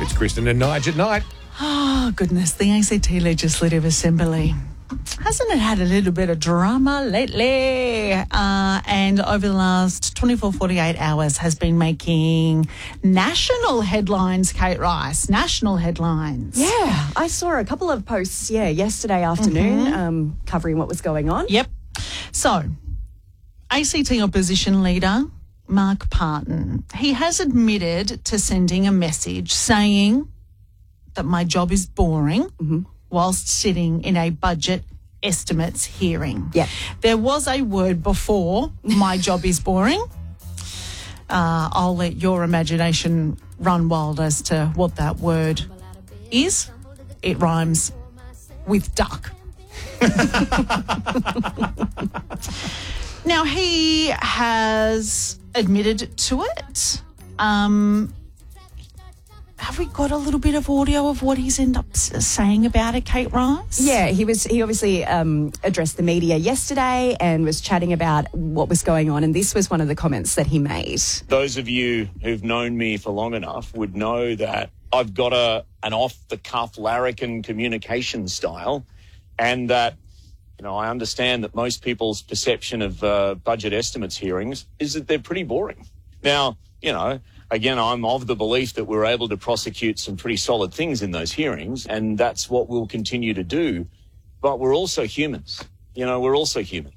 It's Kristen and Nige at night. Oh, goodness, the ACT Legislative Assembly. Hasn't it had a little bit of drama lately? And over the last 24, 48 hours has been making national headlines, Kate Rice. National headlines. Yeah, I saw a couple of posts, yesterday afternoon covering what was going on. Yep. So, ACT opposition leader Mark Parton, he has admitted to sending a message saying that my job is boring whilst sitting in a budget estimates hearing. Yeah. There was a word before my job is boring. I'll let your imagination run wild as to what that word is. It rhymes with duck. Now, he has admitted to it. Have we got a little bit of audio of what he's ended up saying about it, Kate Rice? Yeah, he obviously addressed the media yesterday and was chatting about what was going on, and this was one of the comments that he made. Those of you who've known me for long enough would know that I've got an off-the-cuff larrikin communication style, and that, I understand that most people's perception of budget estimates hearings is that they're pretty boring. Now, again, I'm of the belief that we're able to prosecute some pretty solid things in those hearings, and that's what we'll continue to do. But we're also humans. We're also human.